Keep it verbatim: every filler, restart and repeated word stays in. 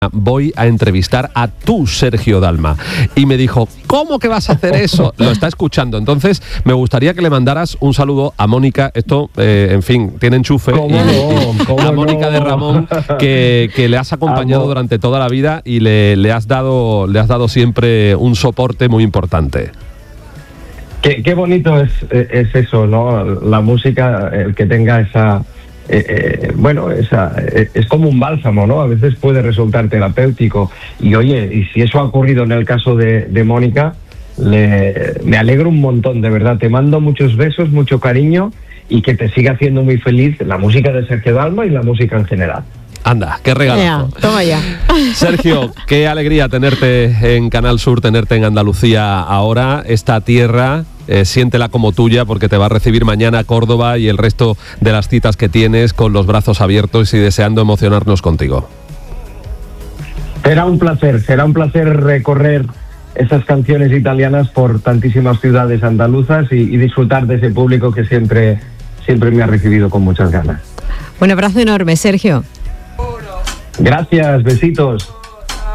voy a entrevistar a tu Sergio Dalma. Y me dijo, ¿cómo que vas a hacer eso? Lo está escuchando. Entonces, me gustaría que le mandaras un saludo a Mónica. Esto, eh, en fin, tiene enchufe. ¿Cómo y, no? ¿Cómo a Mónica no? de Ramón, que, que le has acompañado Amo. durante durante toda la vida y le, le, has dado, le has dado siempre un soporte muy importante. Qué, qué bonito es, es eso, ¿no? La música, el que tenga esa... Eh, eh, bueno, esa, eh, es como un bálsamo, ¿no? A veces puede resultar terapéutico. Y oye, y si eso ha ocurrido en el caso de, de Mónica, le, me alegro un montón, de verdad. Te mando muchos besos, mucho cariño y que te siga haciendo muy feliz la música de Sergio Dalma y la música en general. Anda, qué regalo. Ya, toma ya. Sergio, qué alegría tenerte en Canal Sur, tenerte en Andalucía ahora. Esta tierra, eh, siéntela como tuya porque te va a recibir mañana Córdoba y el resto de las citas que tienes con los brazos abiertos y deseando emocionarnos contigo. Será un placer, será un placer recorrer esas canciones italianas por tantísimas ciudades andaluzas y, y disfrutar de ese público que siempre, siempre me ha recibido con muchas ganas. Un abrazo enorme, Sergio. Gracias, besitos.